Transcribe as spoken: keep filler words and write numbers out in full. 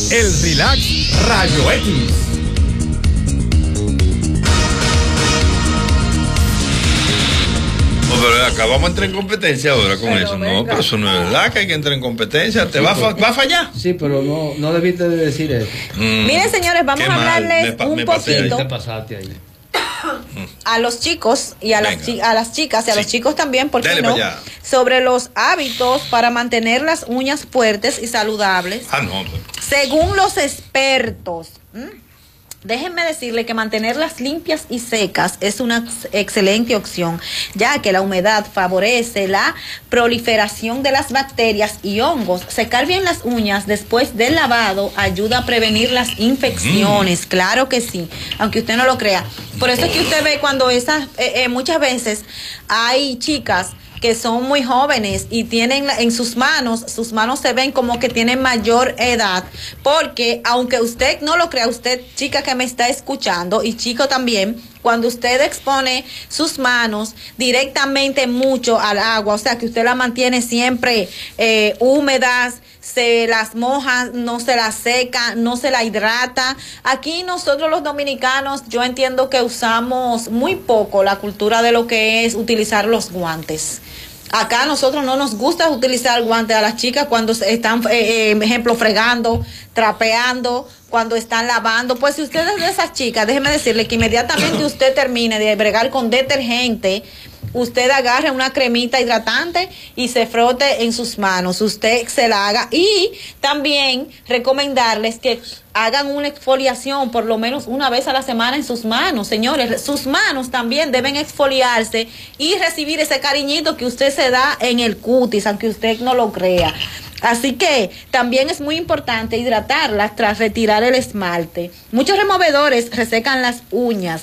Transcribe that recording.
El Relax Rayo X. No, pero acá vamos a entrar en competencia ahora con Pero eso. venga. No, pero eso no es verdad que hay que entrar en competencia. ¿Te Sí, va, a fa- pero- va a fallar? Sí, pero no, no debiste de decir eso. Mm. Miren, señores, vamos Qué a mal, hablarles me pa- un me pasé ahí. poquito Te pasaste ahí. a los chicos y a las, Venga. chi- a las chicas y a Sí. los chicos también, ¿por qué Dele no? pa' allá. Sobre los hábitos para mantener las uñas fuertes y saludables. Ah, no. pues. Según los expertos, ¿m? déjenme decirle que mantenerlas limpias y secas es una ex- excelente opción, ya que la humedad favorece la proliferación de las bacterias y hongos. Secar bien las uñas después del lavado ayuda a prevenir las infecciones, claro que sí, aunque usted no lo crea. Por eso es que usted ve cuando esas, eh, eh, muchas veces hay chicas que son muy jóvenes y tienen la- en sus manos, sus manos se ven como que tienen mayor edad, porque aunque usted no lo crea, usted, chica que me está escuchando, y chico también, cuando usted expone sus manos directamente mucho al agua, o sea que usted la mantiene siempre eh, húmedas, se las moja, no se las seca, no se la hidrata. Aquí nosotros los dominicanos, yo entiendo que usamos muy poco la cultura de lo que es utilizar los guantes. Acá a nosotros no nos gusta utilizar guantes a las chicas cuando se están, eh, eh, ejemplo, fregando, trapeando, cuando están lavando. Pues si usted es de esas chicas, déjeme decirle que inmediatamente usted termine de bregar con detergente, usted agarre una cremita hidratante y se frote en sus manos, usted se la haga. Y también recomendarles que hagan una exfoliación por lo menos una vez a la semana en sus manos, señores. Sus manos también deben exfoliarse y recibir ese cariñito que usted se da en el cutis, aunque usted no lo crea. Así que también es muy importante hidratarlas tras retirar el esmalte. Muchos removedores resecan las uñas.